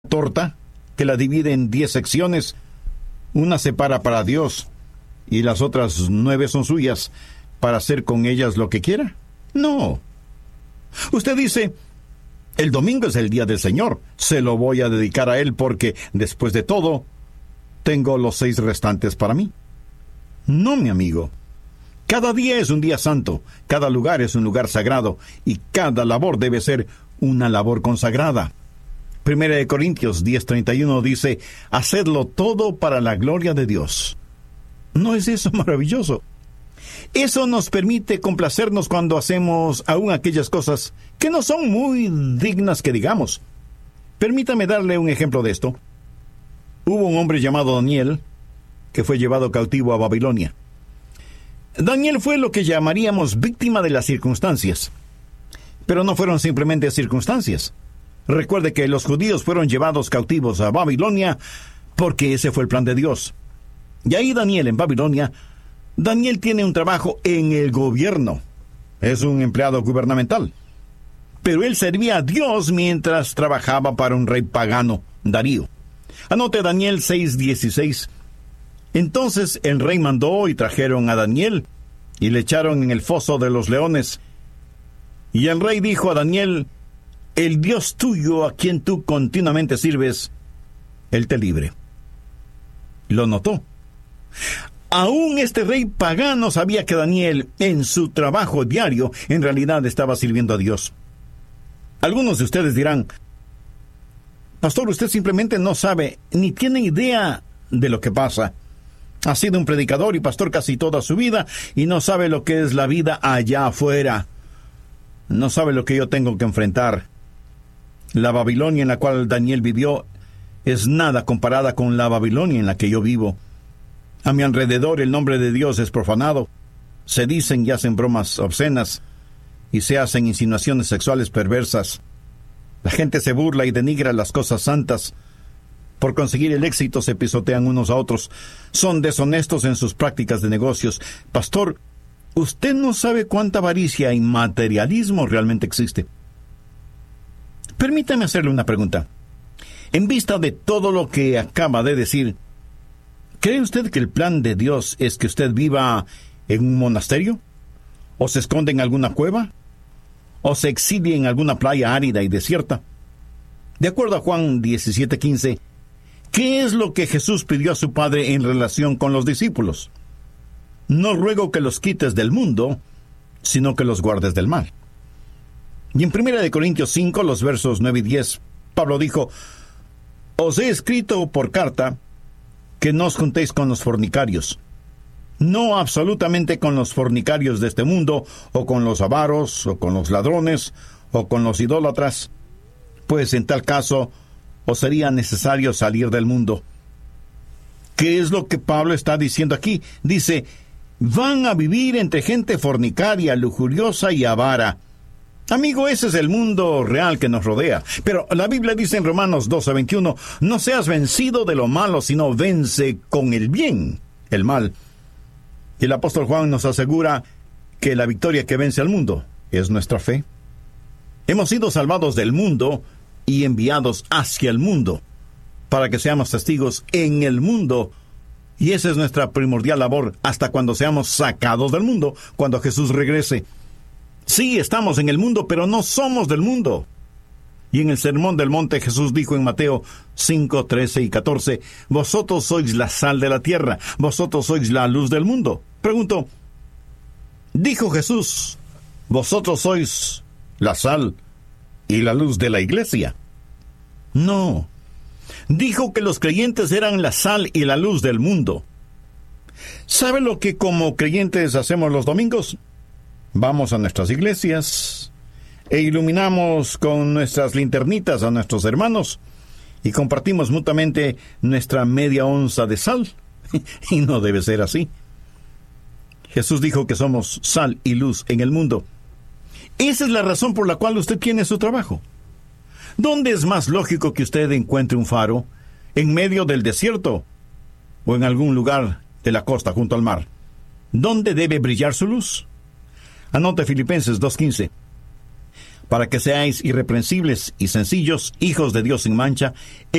torta que la divide en 10 secciones, una separa para Dios y las otras 9 son suyas para hacer con ellas lo que quiera. No. Usted dice, el domingo es el día del Señor, se lo voy a dedicar a Él porque, después de todo, tengo los 6 restantes para mí. No, mi amigo. Cada día es un día santo, cada lugar es un lugar sagrado, y cada labor debe ser una labor consagrada. 1 Corintios 10:31 dice, hacedlo todo para la gloria de Dios. ¿No es eso maravilloso? Eso nos permite complacernos cuando hacemos aún aquellas cosas que no son muy dignas que digamos. Permítame darle un ejemplo de esto. Hubo un hombre llamado Daniel que fue llevado cautivo a Babilonia. Daniel fue lo que llamaríamos víctima de las circunstancias. Pero no fueron simplemente circunstancias. Recuerde que los judíos fueron llevados cautivos a Babilonia porque ese fue el plan de Dios. Y ahí Daniel, en Babilonia, Daniel tiene un trabajo en el gobierno. Es un empleado gubernamental. Pero él servía a Dios mientras trabajaba para un rey pagano, Darío. Anote Daniel 6:16. Entonces el rey mandó y trajeron a Daniel y le echaron en el foso de los leones. Y el rey dijo a Daniel, el Dios tuyo a quien tú continuamente sirves, Él te libre. Lo notó. Aún este rey pagano sabía que Daniel, en su trabajo diario, en realidad estaba sirviendo a Dios. Algunos de ustedes dirán, pastor, usted simplemente no sabe, ni tiene idea de lo que pasa. Ha sido un predicador y pastor casi toda su vida y no sabe lo que es la vida allá afuera. No sabe lo que yo tengo que enfrentar. La Babilonia en la cual Daniel vivió es nada comparada con la Babilonia en la que yo vivo. A mi alrededor el nombre de Dios es profanado. Se dicen y hacen bromas obscenas y se hacen insinuaciones sexuales perversas. La gente se burla y denigra las cosas santas. Por conseguir el éxito se pisotean unos a otros. Son deshonestos en sus prácticas de negocios. Pastor, usted no sabe cuánta avaricia y materialismo realmente existe. Permítame hacerle una pregunta. En vista de todo lo que acaba de decir, ¿cree usted que el plan de Dios es que usted viva en un monasterio? ¿O se esconde en alguna cueva? ¿O se exilie en alguna playa árida y desierta? De acuerdo a Juan 17:15, ¿qué es lo que Jesús pidió a su Padre en relación con los discípulos? No ruego que los quites del mundo, sino que los guardes del mal. Y en 1 Corintios 5, los versos 9 y 10, Pablo dijo, os he escrito por carta que no os juntéis con los fornicarios. No absolutamente con los fornicarios de este mundo, o con los avaros, o con los ladrones, o con los idólatras, pues en tal caso os sería necesario salir del mundo. ¿Qué es lo que Pablo está diciendo aquí? Dice, van a vivir entre gente fornicaria, lujuriosa y avara. Amigo, ese es el mundo real que nos rodea. Pero la Biblia dice en Romanos 12:21, no seas vencido de lo malo, sino vence con el bien el mal. Y el apóstol Juan nos asegura que la victoria que vence al mundo es nuestra fe. Hemos sido salvados del mundo y enviados hacia el mundo, para que seamos testigos en el mundo. Y esa es nuestra primordial labor hasta cuando seamos sacados del mundo, cuando Jesús regrese. Sí, estamos en el mundo, pero no somos del mundo. Y en el Sermón del Monte Jesús dijo en Mateo 5, 13 y 14, vosotros sois la sal de la tierra, vosotros sois la luz del mundo. Pregunto, ¿dijo Jesús, vosotros sois la sal y la luz de la iglesia? No. Dijo que los creyentes eran la sal y la luz del mundo. ¿Sabe lo que como creyentes hacemos los domingos? Vamos a nuestras iglesias e iluminamos con nuestras linternitas a nuestros hermanos y compartimos mutuamente nuestra media onza de sal. Y no debe ser así. Jesús dijo que somos sal y luz en el mundo. Esa es la razón por la cual usted tiene su trabajo. ¿Dónde es más lógico que usted encuentre un faro? ¿En medio del desierto? ¿O en algún lugar de la costa junto al mar? ¿Dónde debe brillar su luz? Anote Filipenses 2:15. para que seáis irreprensibles y sencillos, hijos de Dios sin mancha,